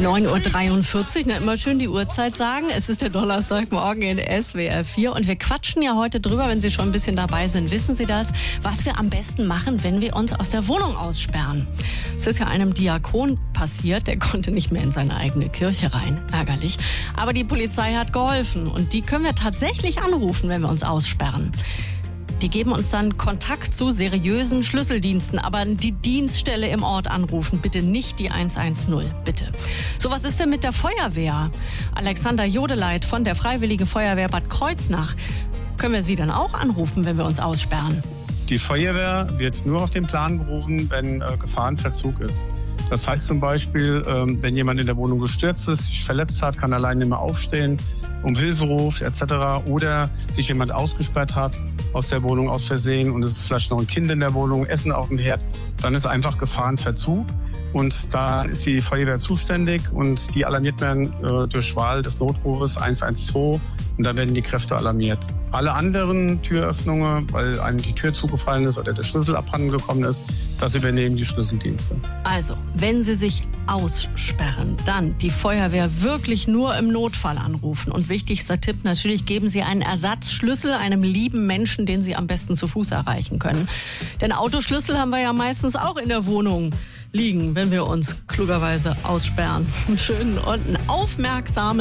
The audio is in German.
9:43 Uhr, immer schön die Uhrzeit sagen. Es ist der Donnerstagmorgen in SWR 4 und wir quatschen ja heute drüber, wenn Sie schon ein bisschen dabei sind. Wissen Sie das, was wir am besten machen, wenn wir uns aus der Wohnung aussperren? Es ist ja einem Diakon passiert, der konnte nicht mehr in seine eigene Kirche rein. Ärgerlich. Aber die Polizei hat geholfen und die können wir tatsächlich anrufen, wenn wir uns aussperren. Die geben uns dann Kontakt zu seriösen Schlüsseldiensten, aber die Dienststelle im Ort anrufen, bitte nicht die 110, bitte. So, was ist denn mit der Feuerwehr? Alexander Jodeleit von der Freiwillige Feuerwehr Bad Kreuznach. Können wir Sie dann auch anrufen, wenn wir uns aussperren? Die Feuerwehr wird nur auf den Plan gerufen, wenn Gefahrenverzug ist. Das heißt zum Beispiel, wenn jemand in der Wohnung gestürzt ist, sich verletzt hat, kann allein nicht mehr aufstehen, um Hilfe ruft etc. Oder sich jemand ausgesperrt hat aus der Wohnung aus Versehen und es ist vielleicht noch ein Kind in der Wohnung, Essen auf dem Herd, dann ist einfach Gefahrenverzug. Und da ist die Feuerwehr zuständig und die alarmiert werden durch Wahl des Notrufes 112 und dann werden die Kräfte alarmiert. Alle anderen Türöffnungen, weil einem die Tür zugefallen ist oder der Schlüssel abhanden gekommen ist, das übernehmen die Schlüsseldienste. Also, wenn Sie sich aussperren, dann die Feuerwehr wirklich nur im Notfall anrufen. Und wichtigster Tipp, natürlich geben Sie einen Ersatzschlüssel einem lieben Menschen, den Sie am besten zu Fuß erreichen können. Denn Autoschlüssel haben wir ja meistens auch in der Wohnung liegen, wenn wir uns klugerweise aussperren. Einen schönen und einen aufmerksamen